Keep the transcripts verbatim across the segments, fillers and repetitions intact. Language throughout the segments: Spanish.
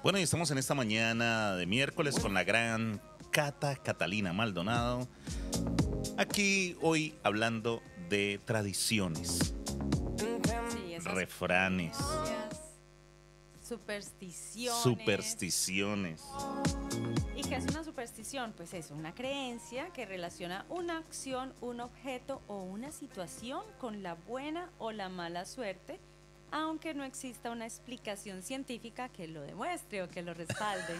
Bueno, y estamos en esta mañana de miércoles con la gran Cata Catalina Maldonado. Aquí hoy hablando de tradiciones, Sí, esas refranes, creencias, supersticiones. supersticiones. ¿Y qué es una superstición? Pues es una creencia que relaciona una acción, un objeto o una situación con la buena o la mala suerte, aunque no exista una explicación científica que lo demuestre o que lo respalde.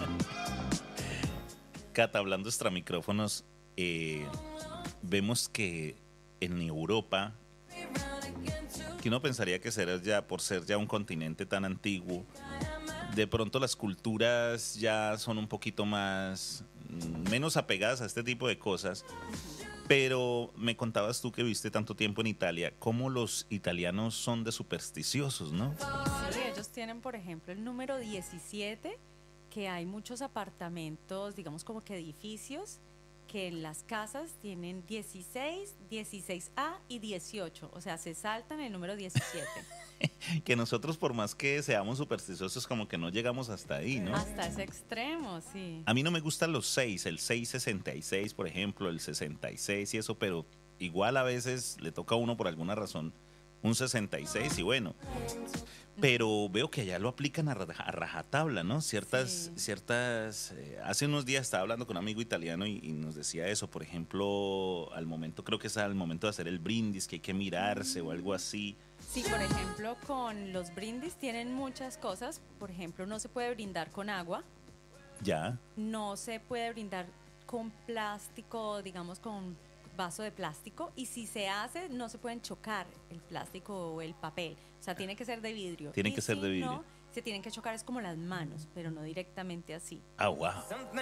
Cata, hablando extra micrófonos, eh, vemos que en Europa, que uno pensaría que será ya por ser ya un continente tan antiguo, de pronto las culturas ya son un poquito más, menos apegadas a este tipo de cosas. Pero me contabas tú que viste tanto tiempo en Italia, cómo los italianos son de supersticiosos, ¿no? Sí, ellos tienen, por ejemplo, el número diecisiete, que hay muchos apartamentos, digamos como que edificios, que en las casas tienen dieciséis, dieciséis A y dieciocho, o sea, se saltan el número diecisiete. Que nosotros por más que seamos supersticiosos como que no llegamos hasta ahí, ¿no? Hasta ese extremo, sí. A mí no me gustan los seis, el seis sesenta y seis, por ejemplo, el sesenta y seis y eso, pero igual a veces le toca a uno por alguna razón un sesenta y seis y bueno. Pero veo que allá lo aplican a, raja- a rajatabla, ¿no? Ciertas, Sí. ciertas. eh, hace unos días estaba hablando con un amigo italiano y, y nos decía eso. Por ejemplo, al momento, creo que es al momento de hacer el brindis, que hay que mirarse o algo así. Sí, por ejemplo, con los brindis tienen muchas cosas. Por ejemplo, no se puede brindar con agua, Ya. no se puede brindar con plástico, digamos con vaso de plástico, y si se hace no se pueden chocar el plástico o el papel, o sea, tiene que ser de vidrio. Tiene Y que ser si de vidrio. no, se tienen que chocar es como las manos, pero no directamente así. Ah, wow.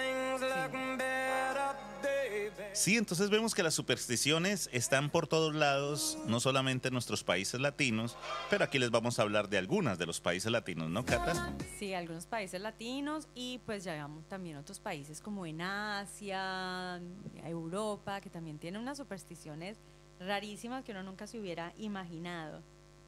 Sí, entonces vemos que las supersticiones están por todos lados, no solamente en nuestros países latinos, pero aquí les vamos a hablar de algunas de los países latinos, ¿no, Cata? Sí, algunos países latinos y pues ya vemos también otros países como en Asia, Europa, que también tienen unas supersticiones rarísimas que uno nunca se hubiera imaginado.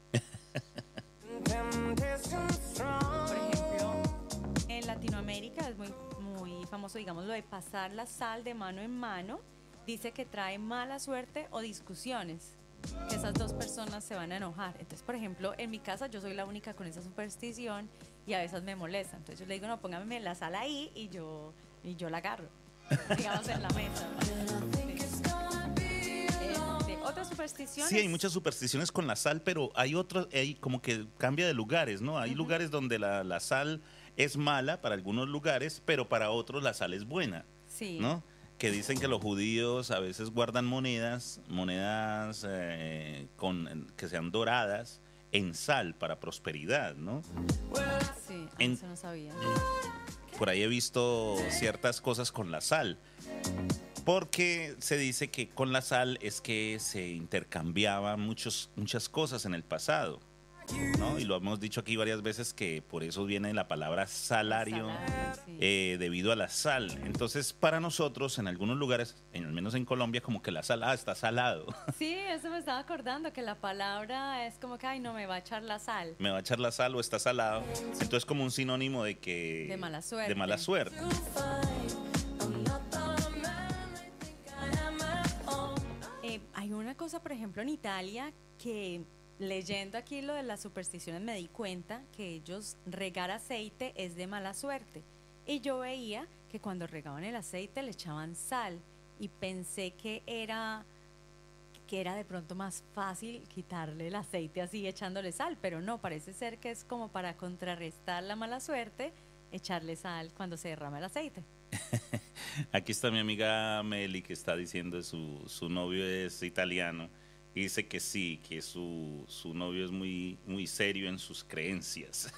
Por ejemplo, en Latinoamérica es muy, muy famoso, digamos, lo de pasar la sal de mano en mano. Dice que trae mala suerte o discusiones, que esas dos personas se van a enojar. Entonces, por ejemplo, en mi casa yo soy la única con esa superstición y a veces me molesta. Entonces yo le digo, no, póngame la sal ahí y yo, y yo la agarro, digamos, en la mesa. Sí. Este, otra superstición Sí, hay es- muchas supersticiones con la sal, pero hay otros, hay como que cambia de lugares, ¿no? Hay lugares donde la, la sal es mala para algunos lugares, pero para otros la sal es buena, Sí. ¿no? Que dicen que los judíos a veces guardan monedas, monedas eh, con, que sean doradas en sal para prosperidad, ¿no? Sí, ah, En- eso no sabía. Por ahí he visto ciertas cosas con la sal, porque se dice que con la sal es que se intercambiaban muchos, muchas cosas en el pasado, ¿no? Y lo hemos dicho aquí varias veces que por eso viene la palabra salario, Salario, sí. eh, debido a la sal. Entonces, para nosotros, en algunos lugares, en, al menos en Colombia, como que la sal, ah, está salado. Sí, eso me estaba acordando, que la palabra es como que, ay, no me va a echar la sal. Me va a echar la sal o está salado. Entonces, como un sinónimo de que... De mala suerte. De mala suerte. Eh, hay una cosa, por ejemplo, en Italia, que leyendo aquí lo de las supersticiones me di cuenta que ellos regar aceite es de mala suerte. Y yo veía que cuando regaban el aceite le echaban sal y pensé que era que era de pronto más fácil quitarle el aceite así echándole sal, pero no, parece ser que es como para contrarrestar la mala suerte, echarle sal cuando se derrama el aceite. Aquí está mi amiga Meli que está diciendo su, su novio es italiano y dice que sí, que su, su novio es muy, muy serio en sus creencias.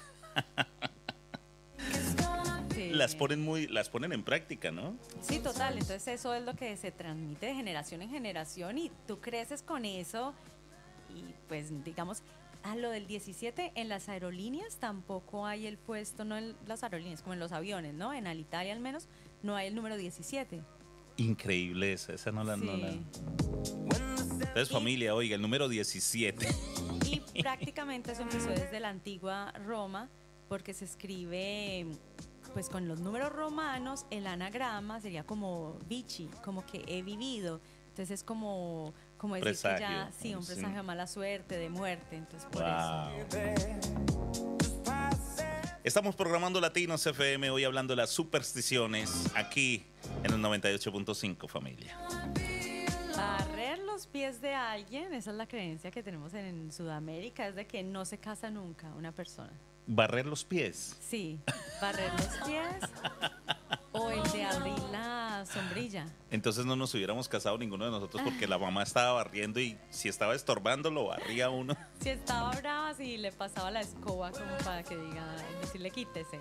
Sí. Las ponen muy, las ponen en práctica, ¿no? Sí, total. Entonces eso es lo que se transmite de generación en generación y tú creces con eso y pues digamos, a lo del diecisiete en las aerolíneas tampoco hay el puesto, no en las aerolíneas, como en los aviones, ¿no? En Alitalia al menos no hay el número diecisiete. Increíble esa, esa no la, no la. Sí. Entonces familia, oiga, el número diecisiete. Y prácticamente eso empezó desde la antigua Roma, porque se escribe pues con los números romanos. El anagrama sería como vici, como que he vivido. Entonces es como, como decir presagio, que ya, sí, un sí. presagio de mala suerte, de muerte. Entonces por Wow. eso. Estamos programando Latinos F M hoy hablando de las supersticiones aquí en el noventa y ocho punto cinco, familia. Barrer los pies de alguien, esa es la creencia que tenemos en Sudamérica, es de que no se casa nunca una persona. Barrer los pies. Sí, barrer los pies o el de abrir la sombrilla. Entonces no nos hubiéramos casado ninguno de nosotros porque la mamá estaba barriendo y si estaba estorbando lo barría uno. Si estaba brava, sí le pasaba la escoba como para que diga, decirle quítese.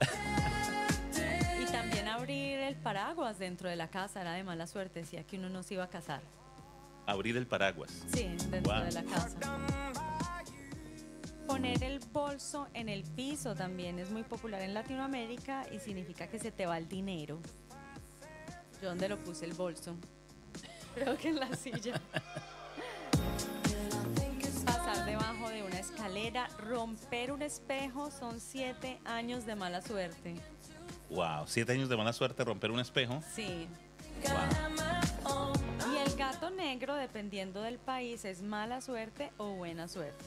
Y también abrir el paraguas dentro de la casa era de mala suerte, decía que uno no se iba a casar. Abrir el paraguas. Sí, dentro Wow. de la casa. Poner el bolso en el piso también es muy popular en Latinoamérica y significa que se te va el dinero. ¿Yo dónde lo puse el bolso? Creo que en la silla. Pasar debajo de una escalera, romper un espejo son siete años de mala suerte. Wow, siete años de mala suerte, romper un espejo. Sí. Wow. Y el gato negro, dependiendo del país, es mala suerte o buena suerte.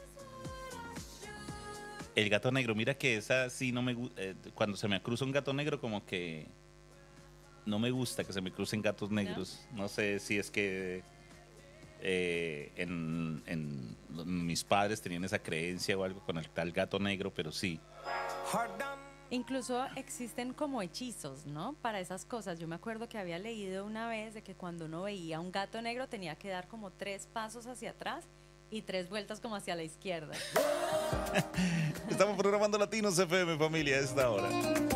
El gato negro, mira que esa sí no me gusta. Eh, cuando se me cruza un gato negro, como que no me gusta que se me crucen gatos negros. No, no sé si es que eh, en, en mis padres tenían esa creencia o algo con el tal gato negro, pero sí. Incluso existen como hechizos, ¿no? Para esas cosas. Yo me acuerdo que había leído una vez de que cuando uno veía un gato negro tenía que dar como tres pasos hacia atrás y tres vueltas como hacia la izquierda. Estamos programando Latinos F M, familia, a esta hora.